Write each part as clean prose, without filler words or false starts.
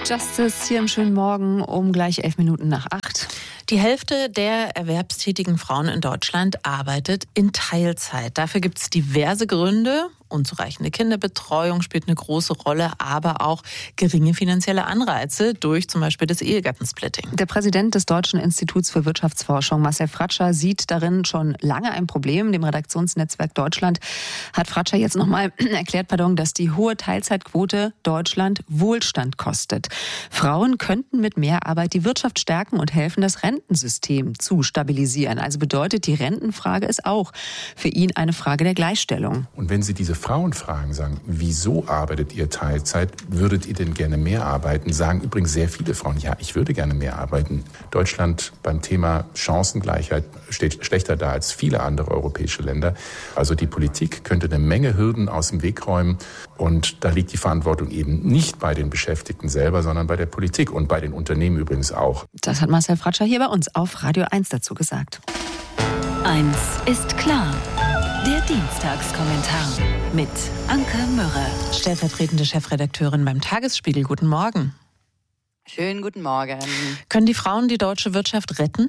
Justice hier im schönen Morgen um gleich 7:11. Die Hälfte der erwerbstätigen Frauen in Deutschland arbeitet in Teilzeit. Dafür gibt es diverse Gründe. Unzureichende Kinderbetreuung spielt eine große Rolle, aber auch geringe finanzielle Anreize durch zum Beispiel das Ehegattensplitting. Der Präsident des Deutschen Instituts für Wirtschaftsforschung, Marcel Fratscher, sieht darin schon lange ein Problem. Dem Redaktionsnetzwerk Deutschland hat Fratscher jetzt nochmal erklärt, dass die hohe Teilzeitquote Deutschland Wohlstand kostet. Frauen könnten mit mehr Arbeit die Wirtschaft stärken und helfen, das Rentensystem zu stabilisieren. Also bedeutet, die Rentenfrage ist auch für ihn eine Frage der Gleichstellung. Und wenn Sie diese Frauen fragen, sagen, wieso arbeitet ihr Teilzeit? Würdet ihr denn gerne mehr arbeiten? Sagen übrigens sehr viele Frauen, ja, ich würde gerne mehr arbeiten. Deutschland beim Thema Chancengleichheit steht schlechter da als viele andere europäische Länder. Also die Politik könnte eine Menge Hürden aus dem Weg räumen. Und da liegt die Verantwortung eben nicht bei den Beschäftigten selber, sondern bei der Politik und bei den Unternehmen übrigens auch. Das hat Marcel Fratscher hier bei uns auf Radio 1 dazu gesagt. Eins ist klar. Der Dienstagskommentar mit Anke Mürre, stellvertretende Chefredakteurin beim Tagesspiegel. Guten Morgen. Schönen guten Morgen. Können die Frauen die deutsche Wirtschaft retten?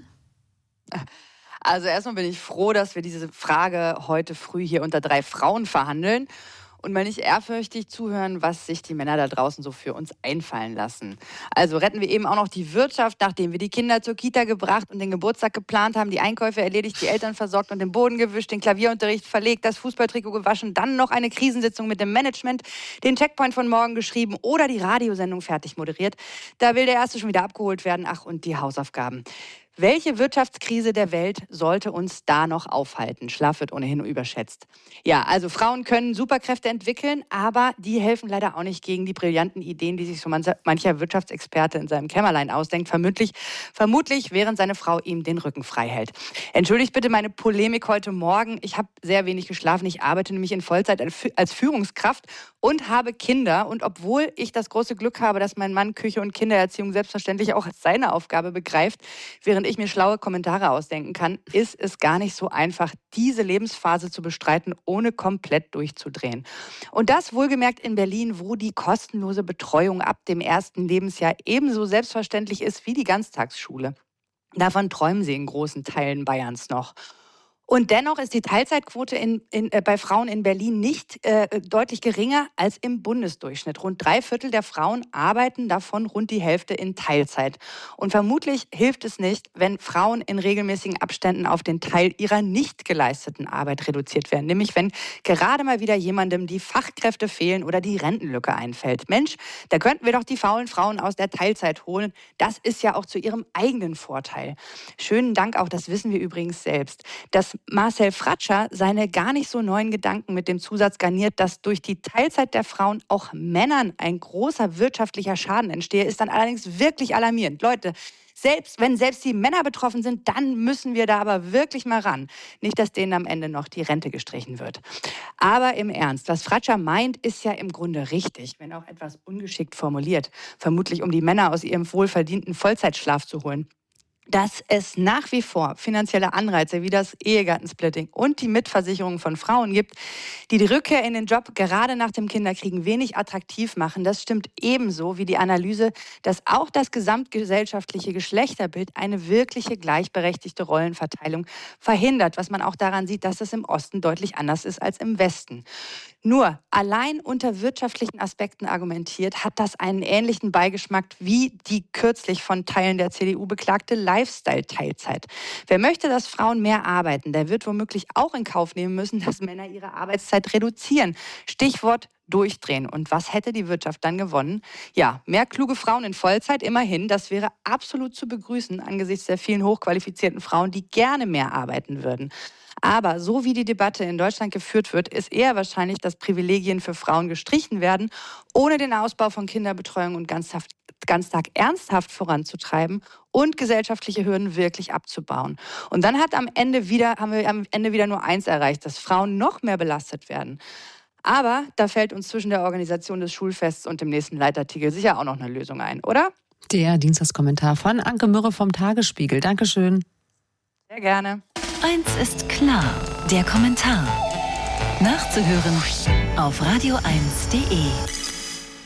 Also erstmal bin ich froh, dass wir diese Frage heute früh hier unter 3 Frauen verhandeln und mal nicht ehrfürchtig zuhören, was sich die Männer da draußen so für uns einfallen lassen. Also retten wir eben auch noch die Wirtschaft, nachdem wir die Kinder zur Kita gebracht und den Geburtstag geplant haben, die Einkäufe erledigt, die Eltern versorgt und den Boden gewischt, den Klavierunterricht verlegt, das Fußballtrikot gewaschen, dann noch eine Krisensitzung mit dem Management, den Checkpoint von morgen geschrieben oder die Radiosendung fertig moderiert. Da will der Erste schon wieder abgeholt werden. Ach, und die Hausaufgaben. Welche Wirtschaftskrise der Welt sollte uns da noch aufhalten? Schlaf wird ohnehin überschätzt. Ja, also Frauen können Superkräfte entwickeln, aber die helfen leider auch nicht gegen die brillanten Ideen, die sich so mancher Wirtschaftsexperte in seinem Kämmerlein ausdenkt. Vermutlich, während seine Frau ihm den Rücken frei hält. Entschuldigt bitte meine Polemik heute Morgen. Ich habe sehr wenig geschlafen. Ich arbeite nämlich in Vollzeit als Führungskraft und habe Kinder. Und obwohl ich das große Glück habe, dass mein Mann Küche und Kindererziehung selbstverständlich auch als seine Aufgabe begreift, während ich mir schlaue Kommentare ausdenken kann, ist es gar nicht so einfach, diese Lebensphase zu bestreiten, ohne komplett durchzudrehen. Und das wohlgemerkt in Berlin, wo die kostenlose Betreuung ab dem 1. Lebensjahr ebenso selbstverständlich ist wie die Ganztagsschule. Davon träumen sie in großen Teilen Bayerns noch. Und dennoch ist die Teilzeitquote bei Frauen in Berlin nicht deutlich geringer als im Bundesdurchschnitt. Rund 3/4 der Frauen arbeiten, davon rund die Hälfte in Teilzeit. Und vermutlich hilft es nicht, wenn Frauen in regelmäßigen Abständen auf den Teil ihrer nicht geleisteten Arbeit reduziert werden. Nämlich wenn gerade mal wieder jemandem die Fachkräfte fehlen oder die Rentenlücke einfällt. Mensch, da könnten wir doch die faulen Frauen aus der Teilzeit holen. Das ist ja auch zu ihrem eigenen Vorteil. Schönen Dank auch, das wissen wir übrigens selbst, dass Marcel Fratscher seine gar nicht so neuen Gedanken mit dem Zusatz garniert, dass durch die Teilzeit der Frauen auch Männern ein großer wirtschaftlicher Schaden entstehe, ist dann allerdings wirklich alarmierend. Leute, wenn selbst die Männer betroffen sind, dann müssen wir da aber wirklich mal ran. Nicht, dass denen am Ende noch die Rente gestrichen wird. Aber im Ernst, was Fratscher meint, ist ja im Grunde richtig, wenn auch etwas ungeschickt formuliert. Vermutlich, um die Männer aus ihrem wohlverdienten Vollzeitschlaf zu holen. Dass es nach wie vor finanzielle Anreize wie das Ehegattensplitting und die Mitversicherung von Frauen gibt, die Rückkehr in den Job gerade nach dem Kinderkriegen wenig attraktiv machen, das stimmt ebenso wie die Analyse, dass auch das gesamtgesellschaftliche Geschlechterbild eine wirkliche gleichberechtigte Rollenverteilung verhindert, was man auch daran sieht, dass es im Osten deutlich anders ist als im Westen. Nur allein unter wirtschaftlichen Aspekten argumentiert, hat das einen ähnlichen Beigeschmack wie die kürzlich von Teilen der CDU beklagte Lifestyle-Teilzeit. Wer möchte, dass Frauen mehr arbeiten, der wird womöglich auch in Kauf nehmen müssen, dass Männer ihre Arbeitszeit reduzieren. Stichwort durchdrehen. Und was hätte die Wirtschaft dann gewonnen? Ja, mehr kluge Frauen in Vollzeit, immerhin. Das wäre absolut zu begrüßen angesichts der vielen hochqualifizierten Frauen, die gerne mehr arbeiten würden. Aber so wie die Debatte in Deutschland geführt wird, ist eher wahrscheinlich, dass Privilegien für Frauen gestrichen werden, ohne den Ausbau von Kinderbetreuung und Ganztag ernsthaft voranzutreiben und gesellschaftliche Hürden wirklich abzubauen. Und dann haben wir am Ende wieder nur eins erreicht, dass Frauen noch mehr belastet werden. Aber da fällt uns zwischen der Organisation des Schulfests und dem nächsten Leitartikel sicher auch noch eine Lösung ein, oder? Der Dienstagskommentar von Anke Mürre vom Tagesspiegel. Dankeschön. Sehr gerne. Eins ist klar, der Kommentar. Nachzuhören auf radio1.de.